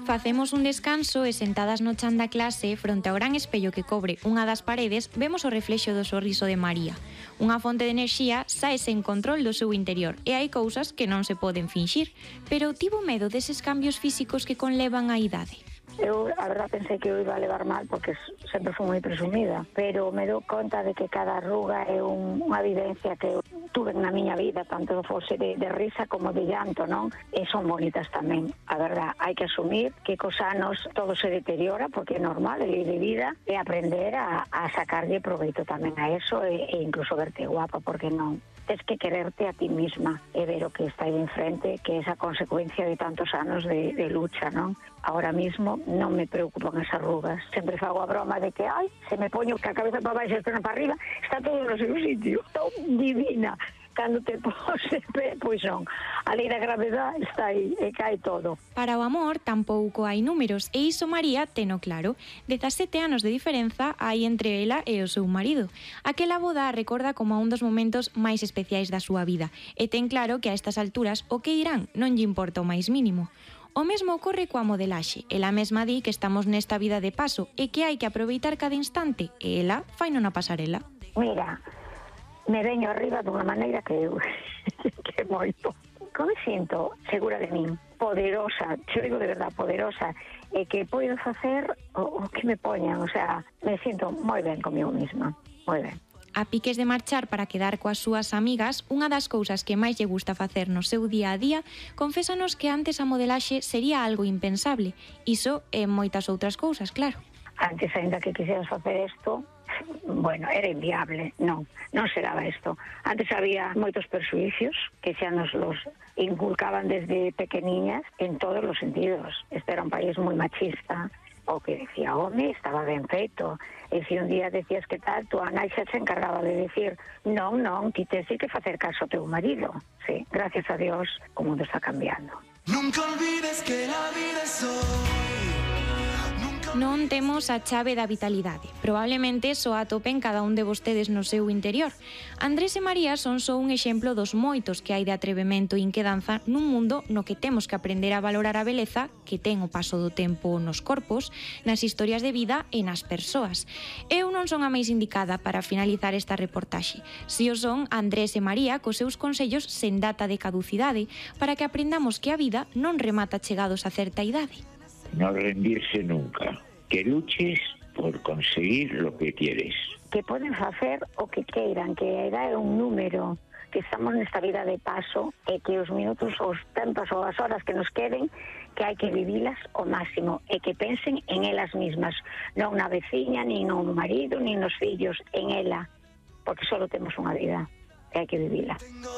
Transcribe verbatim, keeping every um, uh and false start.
Facemos un descanso e sentadas no chan da clase, fronte ao gran espello que cobre unha das paredes, vemos o reflexo do sorriso de María. Unha fonte de enerxía sae sen control do seu interior e hai cousas que non se poden finxir, pero tivo medo deses cambios físicos que conlevan a idade. Eu, a verdad, pensei que eu iba a levar mal porque sempre fui moi presumida, pero me dou conta de que cada arruga é un, unha vivencia que eu tuve na miña vida, tanto fose de, de risa como de llanto, non? E son bonitas tamén, a verdad, hai que asumir que cos anos todo se deteriora porque é normal, é de vida, e aprender a, a sacarlle proveito tamén a eso e, e incluso verte guapa, porque non? Tens que quererte a ti misma e ver o que está aí enfrente, que é esa consecuencia de tantos anos de, de lucha, non? Ahora mismo non me preocupan as arrugas. Sempre fago a broma de que, ai, se me poño que a cabeza para baixo e a para arriba, está todo no seu sitio. Está divina. Cando te pose, pois non. A lei da gravedad está aí e cae todo. Para o amor tampouco hai números e iso María teno claro. dezasete anos de diferenza hai entre ela e o seu marido. Aquela boda recorda como a un dos momentos máis especiais da súa vida e ten claro que a estas alturas o que dirán non lle importa o máis mínimo. O mesmo ocorre coa modelaxe. Ela mesma di que estamos nesta vida de paso e que hai que aproveitar cada instante e ela fai na pasarela. Mira, me veño arriba dunha maneira que eu que moito. Como me sinto segura de min, poderosa, eu digo de verdad poderosa, e que podo facer o, o que me poñan, o sea, me sinto moi ben comigo mesma, moi ben. A piques de marchar para quedar coas súas amigas, unha das cousas que máis lle gusta facer no seu día a día, confésanos que antes a modelaxe sería algo impensable. Iso e moitas outras cousas, claro. Antes, ainda que quixeras facer isto, bueno, era inviable, non, non se daba isto. Antes había moitos persuicios que xa nos los inculcaban desde pequeniñas en todos os sentidos. Este era un país moi machista, o que decía, home, estaba ben feito. E se un día decías que tal, tu nai xa se encargaba de decir, non, non, ti tens que facer caso ao teu marido. Sí, gracias a Dios, o mundo está cambiando. Nunca olvides que la vida es hoy. Non temos a chave da vitalidade. Probablemente só a atopen cada un de vostedes no seu interior. Andrés e María son só un exemplo dos moitos que hai de atrevemento e inquedanza nun mundo no que temos que aprender a valorar a beleza que ten o paso do tempo nos corpos, nas historias de vida e nas persoas. Eu non son a máis indicada para finalizar esta reportaxe. Si o son Andrés e María cos seus consellos sen data de caducidade para que aprendamos que a vida non remata chegados a certa idade. No rendirse nunca, que luches por conseguir lo que quieres. Que poden facer o que queiran, que a edad é un número, que estamos nesta vida de paso e que os minutos, os tempos ou as horas que nos queden, que hai que vivilas ao máximo e que pensen en elas mismas, non na veciña, nin no marido, nin nos fillos, en ela, porque só temos unha vida e hai que vivila.